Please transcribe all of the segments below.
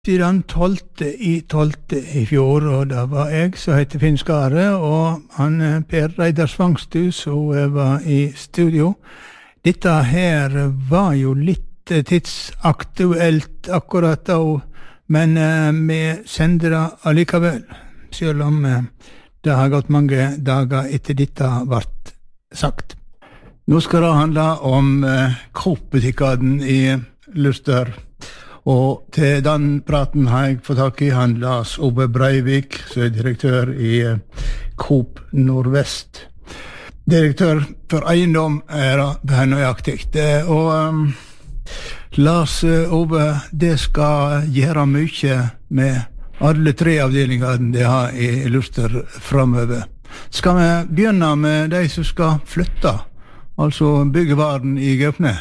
Siden 12. i fjor, og det var jeg som heter Finn Skare, og han Per Reidar Svangstuen som var i studio. Dette her var jo litt tidsaktuelt akkurat da, men vi sender det allikevel, selv om det har gått mange dager etter dette ble sagt. Nå skal det handle om Coop-butikkene i Luster. Og til den praten har jeg fått tak i han Lars Ove Breivik, som direktør i Coop Nordvest. Direktør for eiendom det nøyaktig. Og Lars Ove, det skal gjøre mye med alle 3 avdelingene de har i Luster fremover. Skal vi begynne med de som skal flytte, altså byggevaren i Gaupne?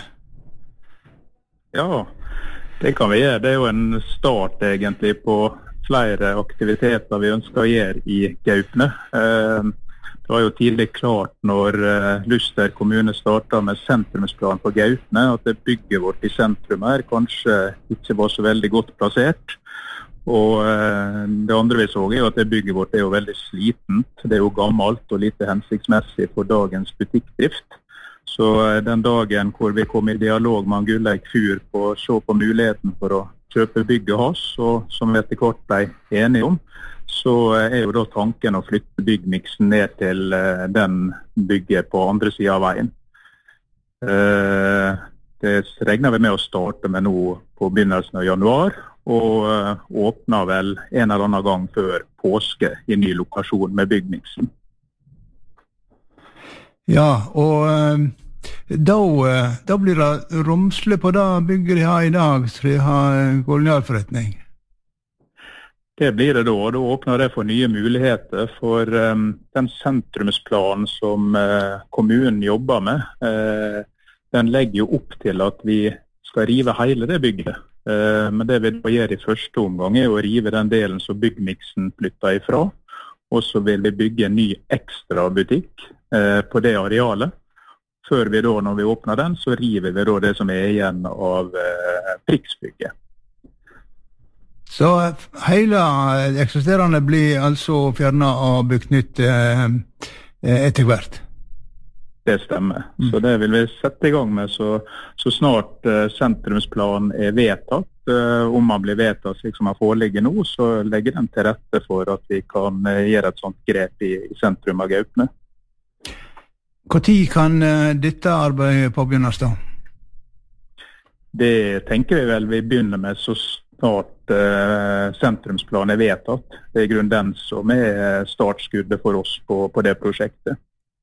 Ja, det kan vi gjøre. Det er jo en start egentlig på flere aktiviteter vi ønsker å gjøre i Gaupne. Det var jo tidlig klart når Luster kommune startet med sentrumsplan på Gaupne, at det bygget vårt i sentrum her kanskje ikke var så veldig godt plassert. Og det andre vi så er jo at det bygget vårt er jo veldig slitent. Det er jo gammelt og lite hensiktsmessig for dagens butikkdrift. Så den dagen hvor vi kom i dialog med Gulleik Fyr på å se på muligheten for å kjøpe bygget hans, og som vi etter hvert ble enige om, så er jo da tanken å flytte byggmiksen ned til den bygget på andre siden av veien. Det regner vi med å starte med nå på begynnelsen av januar, og åpner vel en eller annen gang før påske i ny lokasjon med byggmiksen. Ja, og da blir det romsle på det bygget de har i dag, så de har kolonialforretning. Det blir det da, og da åpner det for nye muligheter for den sentrumsplanen som kommunen jobber med. Den legger jo opp til at vi skal rive hele det bygget. Men det vi da gjør i første omgang er å rive den delen som byggmiksen flytter ifra, og så vil vi bygge en ny ekstra butikk på det arealet. Før vi da, når vi åpner den, så river vi da det som er igjen av Priksbygget. Så hele eksisterende blir altså fjernet og bygd nytt etter hvert? Det stemmer. Så det vil vi sette i gang med så snart sentrumsplanen er vedtatt. Om man blir vedtatt slik som man foreligger nå, så legger den til rette for at vi kan gjøre et sånt grep i sentrum av Gaupne. Hvor tid kan dette arbeidet påbegynnes da? Det tenker vi vel vi begynner med så snart sentrumsplanen er vedtatt. Det er i grunnen den som er startskuddet for oss på det prosjektet.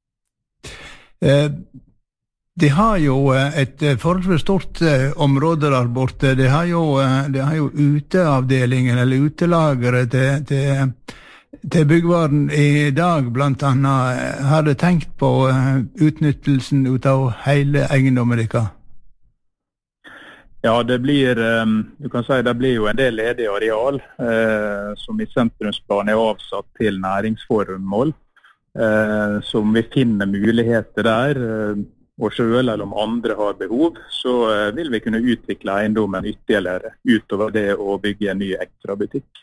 De har jo et forholdsvis stort område der borte. De har jo uteavdelingen eller utelageret til byggvaren i dag, blant annet. Har de tenkt på utnyttelsen ut av hele eiendommen deres? Ja, det blir, du kan si, det blir jo en del ledig areal som i sentrumsplanen er avsatt til næringsformål, som vi finner muligheter der, og selv eller om andre har behov, så vil vi kunne utvikle eiendommen ytterligere utover det å bygge en ny ekstra butikk.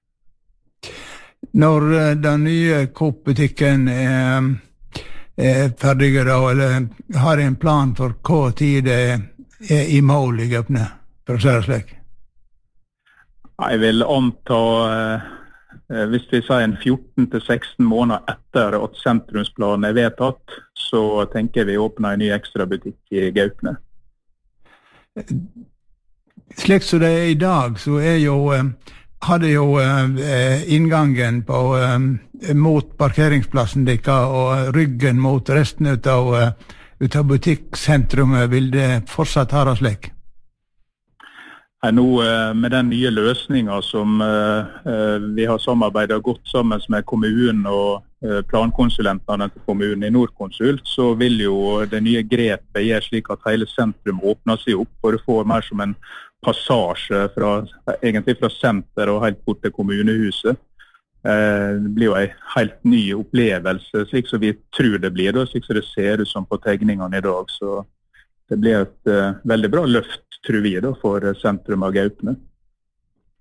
Når den nye Coop-butikken er ferdig da, eller har en plan for hva tid det er i mål i Gaupne, for å si det slik? Jeg vil anta, hvis vi sier en 14-16 måneder etter at sentrumsplanen er vedtatt, så tenker vi åpner en ny ekstra butikk i Gaupne. Slik som det er i dag, så hadde jo inngangen mot parkeringsplassen deres og ryggen mot resten ut av butikksentrumet. Vil det fortsatt ha det slik? Nå, med den nye løsningen som vi har samarbeidet godt sammen med kommunen og plankonsulentene til kommunen i Nordkonsult, så vil jo det nye grepet gjøre slik at hele sentrum åpner seg opp, og det får mer som en passasje egentlig fra senter og helt bort til kommunehuset. Det blir jo en helt ny opplevelse, slik som vi tror det blir, slik som det ser ut som på tegningene i dag. Så det blir et veldig bra løft, tror vi, for sentrum av Gaupne.